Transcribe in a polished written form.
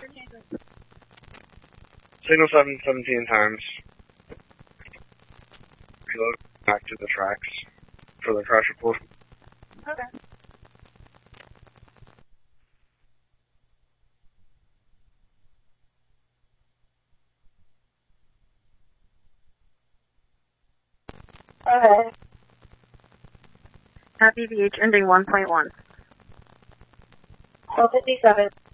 Signal 7, 17 times. Reload back to the tracks for the crash report. Okay. Okay. Happy VH ending 1.1. 12:57.